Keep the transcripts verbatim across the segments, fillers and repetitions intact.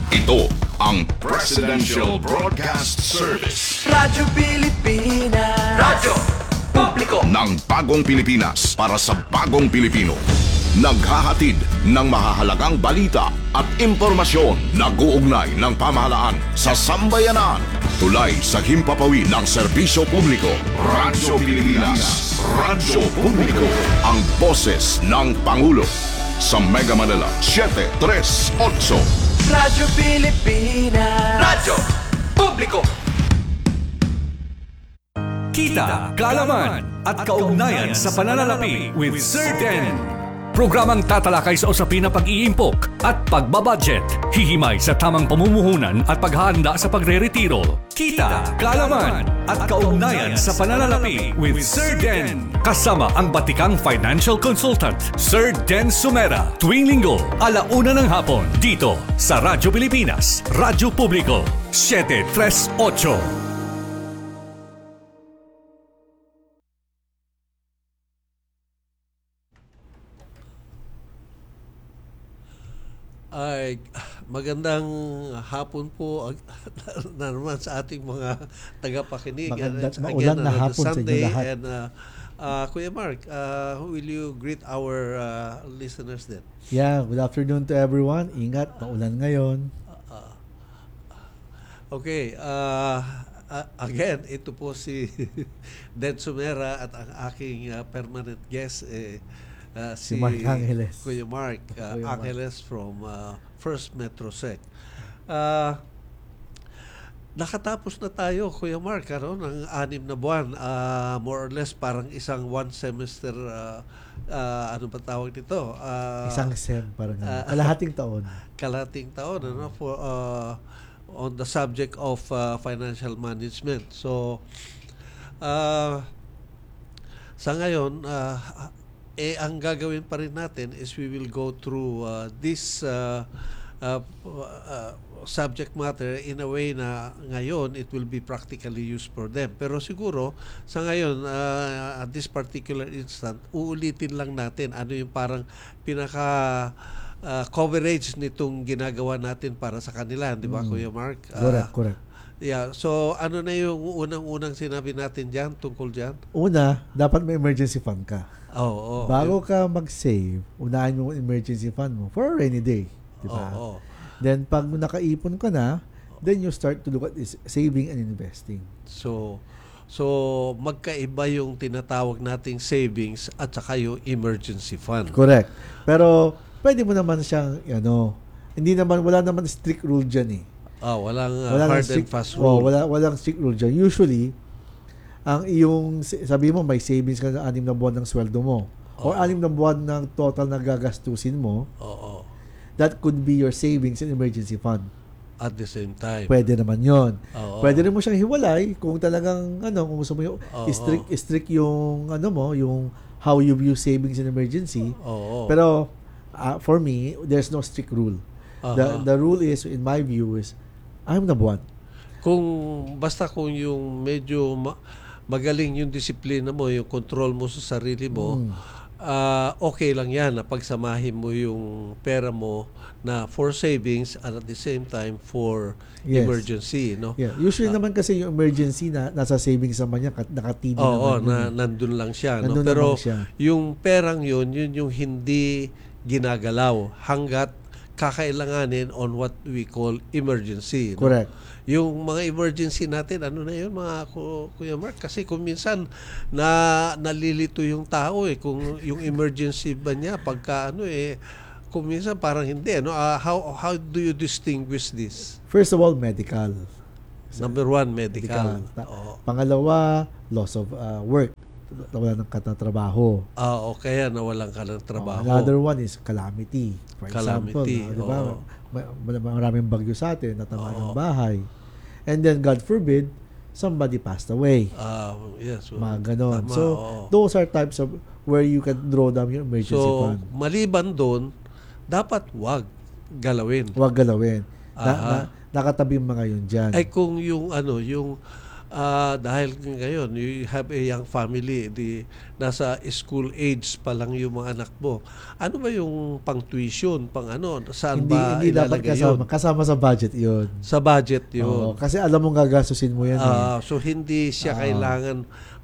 Ito ang Presidential Broadcast Service. Radyo Pilipinas. Radyo Publiko Ng bagong Pilipinas para sa bagong Pilipino. Naghahatid ng mahahalagang balita at impormasyon na guugnay ng pamahalaan sa sambayanan. Tulay sa himpapawid ng serbisyo publiko. Radyo Pilipinas. Radyo Publiko. Ang boses ng Pangulo. Sa Mega Manila, seven three eight. Radyo Pilipinas. Radyo Publiko. Kita, kaalaman at kaugnayan sa pananalapi with Sir Den. Programang tatalakay sa usapin na pag-iimpok at pagbabudget. Hihimay sa tamang pamumuhunan at paghahanda sa pagre-retiro. Kita, kaalaman at kaugnayan sa pananalapi with Sir Den. Kasama ang batikang financial consultant, Sir Den Sumera. Tuwing linggo, alauna ng hapon, dito sa Radyo Pilipinas, Radyo Publiko, seven three eight. Ay, magandang hapon po na naman sa ating mga tagapakinig. Magandang And maulan na uh, hapon sa inyo Sunday, lahat. And, uh, uh, Kuya Mark, uh, will you greet our uh, listeners then? Yeah, good afternoon to everyone. Ingat, maulan ngayon. Uh, okay, uh, uh, again, ito po si Den Sumera at ang aking uh, permanent guest, eh, Uh, si, si Mark Angeles. Kuya Mark uh, Kuya Mark. Angeles from uh, First Metrosec. Uh, nakatapos na tayo, Kuya Mark, ano, ng anim na buwan. Uh, more or less, parang isang one semester, uh, uh, ano ba tawag nito? Uh, Isang sem, parang uh, kalahating taon. Kalahating taon, ano, for, uh, on the subject of uh, financial management. So, uh, sa ngayon, uh, eh ang gagawin pa rin natin is we will go through uh, this uh, uh, uh, subject matter in a way na ngayon it will be practically used for them. Pero siguro sa ngayon uh, at this particular instant uulitin lang natin ano yung parang pinaka uh, coverage nitong ginagawa natin para sa kanila, di ba, mm. Kuya Mark? Uh, correct, correct. Yeah, so ano na yung unang-unang sinabi natin diyan tungkol diyan? Una, dapat may emergency fund ka. Oh, oh. Bago ka mag-save, unahin mo yung emergency fund mo for a rainy day. Di ba? Oh, oh. Then, pag nakaipon ka na, then you start to look at this saving and investing. So, so magkaiba yung tinatawag nating savings at saka yung emergency fund. Correct. Pero, pwede mo naman siyang, ano, hindi naman, wala naman strict rule dyan eh. Ah, walang uh, wala hard strict, and fast oh, rule. wala, walang strict rule dyan. Usually, ang iyong, sabi mo, may savings ka na anim na buwan ng sweldo mo. Oh. Or anim na buwan ng total na gagastusin mo. Oo. That could be your savings and emergency fund. At the same time. Pwede naman yon. Oo. Pwede rin mo siyang hiwalay kung talagang, ano, kung gusto mo yung, Oo. strict, strict yung, ano mo, yung how you view savings and emergency. Oo. Pero, uh, for me, there's no strict rule. Uh-huh. The, the rule is, in my view, is, anim na buwan. Kung, basta kung yung medyo ma- magaling yung disiplina mo, yung control mo sa sarili mo, mm. uh, okay lang yan na pagsamahin mo yung pera mo na for savings and at the same time for yes. emergency, no? Yeah. Usually uh, naman kasi yung emergency na nasa savings naman niya, nakatili oo, naman. na, nandun lang siya. Nandun no? Pero siya. yung perang yun, yun yung hindi ginagalaw hanggat kakailanganin on what we call emergency. No? Correct. Yung mga emergency natin, ano na yun mga Kuya Mark? Kasi kung minsan na nalilito yung tao eh, kung yung emergency ba niya pagka ano eh, kung minsan parang hindi. No? Uh, how, how do you distinguish this? First of all, medical. Number one, medical. medical. Oo. Pangalawa, loss of uh, work. Wala ng katatrabaho. Ah, o kaya nawalan ka ng trabaho. Oh, another one is calamity. For Calamity, example, uh, diba? oo. May, maraming bagyo sa atin, natama Oo. ng bahay. And then, God forbid, somebody passed away. Ah, yes. Well, Mga ganon. tama, So, oo. those are types of where you can draw down your emergency So, fund. maliban doon, dapat wag galawin. Huwag galawin. Na, Aha. na, nakatabi yung mga yun dyan. Ay kung yung ano, yung Ah, dahil ngayon, you have a young family, di nasa school age pa lang yung mga anak mo. Ano ba yung pang tuition, pang ano, saan Hindi, ba hindi dapat ilalagay kasama. yun? Kasama sa budget yun. Sa budget Oo, yun. kasi alam mong gagastusin mo yan. eh. Ah, so hindi siya Ah. kailangan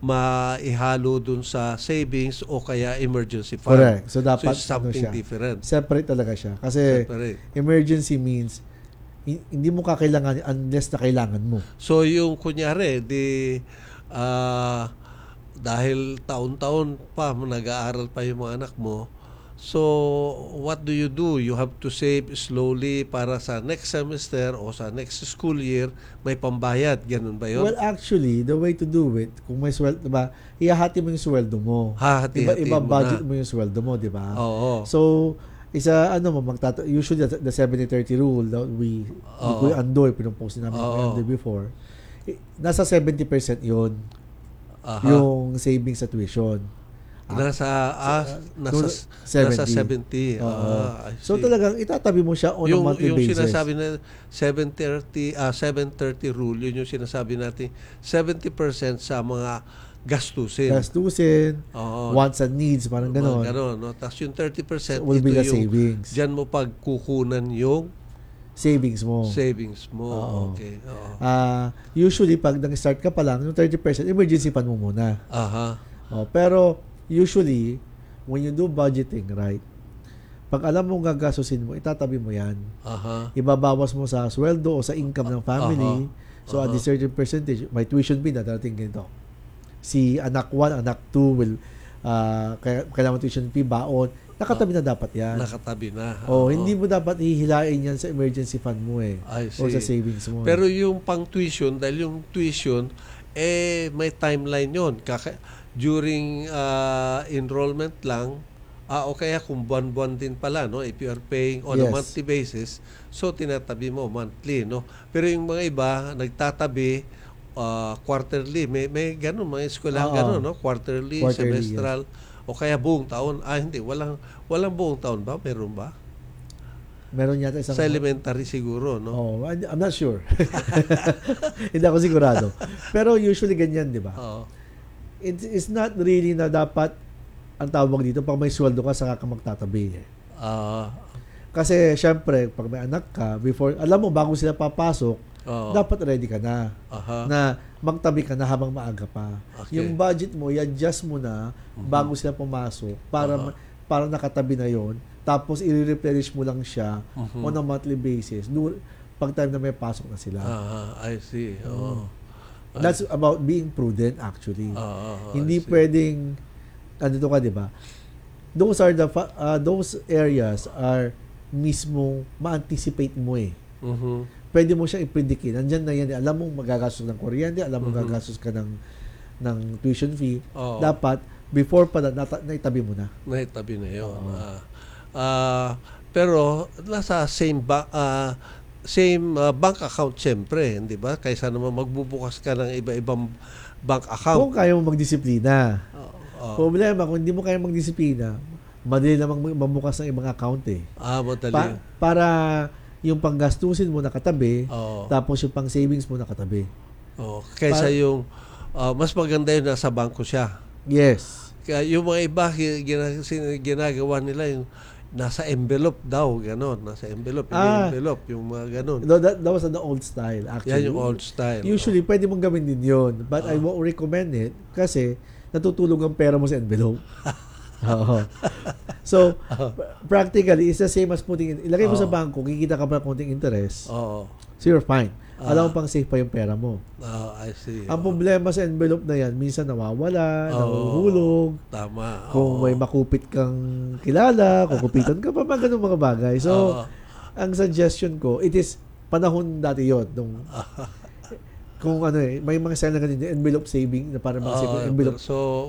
maihalo dun sa savings o kaya emergency fund. Correct. So, dapat it's something ano siya, different. separate talaga siya. Kasi Separate. emergency means hi- hindi mo kakailangan unless na kailangan mo. So yung kunyari, di ah, dahil taon-taon pa nag-aaral pa yung mga anak mo, so what do you do? You have to save slowly para sa next semester o sa next school year may pambayad. Ganun ba yun? Well, actually, the way to do it, kung may sweldo, diba, ihahati mo yung sweldo mo. Hahati-hati Iba, iba mo budget na. mo yung sweldo mo, di ba? Oo. So, isa, ano mo, magtata- usually the, the seventy thirty rule that we, Oo. we Kuya Andoy, pinumpost namin Oo. kay Andoy before, eh, nasa seventy percent yun, Aha. yung savings sa tuition. nasa ah, nasa, seventy. nasa seventy. Oo. Ah, I So see. talagang itatabi mo siya on yung a monthly yung basis. sinasabi na seven thirty ah seven thirty rule, yun yung sinasabi natin seventy percent sa mga gastusin. Gastusin, Oo. wants and needs, parang ganon. Mga ganon, no? Tapos yung thirty percent So, will ito be the yung savings. diyan mo pagkukunan yung Savings mo. savings mo. Oo. Okay. Oo. Ah, usually, pag nag-start ka pa lang, yung thirty percent, emergency fund mo muna. Aha. Oh, pero, usually, when you do budgeting, right, pag alam mo gagastusin mo, itatabi mo yan. Aha. Ibabawas mo sa sweldo o sa income ng family. Aha. So, at Aha. a certain percentage, may tuition fee na darating ganito. Si anak one, anak two will, uh, kaya, kailangan tuition fee, baon. Nakatabi na dapat yan. Nakatabi na. Oh, Oo. hindi mo dapat hihilain yan sa emergency fund mo eh. I O sa see. savings mo. Pero yung pang tuition, dahil yung tuition, eh, may timeline yon. Kaka- during ah, enrollment lang, ah, o kaya kung buwan-buwan din pala, no? If you are paying on Yes. a monthly basis, so tinatabi mo monthly, no? Pero yung mga iba, nagtatabi ah, quarterly. May, may ganun, mga eskwelahan Oo. ganun, no? Quarterly, Quarterly, semestral, o kaya buong taon. Ah, hindi. Walang, walang buong taon ba? Meron ba? Meron yata isang... Sa elementary siguro, no? Oh, I- I'm not sure. Hindi ako sigurado. Pero usually ganyan, di ba? Oo. It, it's not really na dapat ang tawag dito pag may sweldo ka saka ka magtatabi. Eh. Ah, Kasi syempre, pag may anak ka, before, alam mo, bago sila papasok, oo. dapat ready ka na. Aha. Na magtabi ka na habang maaga pa. Okay. Yung budget mo, i-adjust mo na bago sila pumasok para Aha. ma- para nakatabi na yon. Tapos i-replenish mo lang siya Mhm. on a monthly basis. Do, pag time na may pasok na sila. Ah, I see. Oo. That's about being prudent actually. Ah, ah, Hindi I see. pwedeng ano to ka, 'di ba? Those are the fa- uh, those areas are mismo ma-anticipate mo eh. Mhm. Pwede mo siya i-predict. eh. Nandyan na yan. eh. Alam mo magagastos ng kuryente, alam mo Mhm. gagastos ka ng ng tuition fee. Oo. Dapat before pa na nata- naitabi mo na. Naitabi na yun. Ah, ah, pero nasa same ba ah, same ah, bank account siyempre, hindi ba? Kaysa naman magbubukas ka ng iba-ibang bank account. Kung kaya mo magdisiplina. Oo. Problema, kung hindi mo kaya magdisiplina, madali namang mabukas ng ibang account eh. Ah, madali. Pa- para yung panggastusin mo nakatabi, Oo. tapos yung pang savings mo nakatabi. Oo. Kaysa Pa- yung ah, mas maganda yun nasa bangko siya. Yes. Kaya yung mga iba gi- gina- sin- ginagawa nila yung nasa envelope daw, ganon. Nasa envelope, yung Ah. envelope, yung mga ganon. No, that, that was the old style actually. Yan yung old style. Usually, pwede mong gawin din yun. But I won't recommend it kasi natutulog ang pera mo sa envelope. Oo. So, pr- practically, it's the same as putting in. Ilagay mo sa Oo. bangko, kikita ka pa ng konting interest. Oo. So, you're fine. Ah. Alam mo pang safe pa yung pera mo. Ah, I see. Ang problema sa envelope na yan, minsan nawawala, Oo. nahuhulog. Tama. Kung Oo. may makupit kang kilala, kukupitan ka pa, mga ganun mga bagay. So, Oo. ang suggestion ko, it is panahon dati yun. Nung, kung ano eh, may mga sign na ganun, envelope saving, na para mga Oo, envelope so